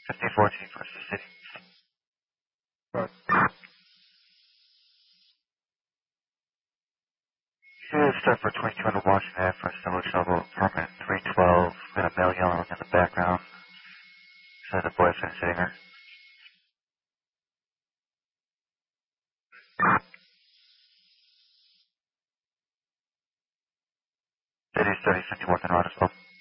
5014 for the city. Right. Here's stuff for 2200 Washington Ave for Silver Shovel, apartment 312. Got a male yelling in the background. So the boyfriend sitting there. It is 3051 and Rotterdam.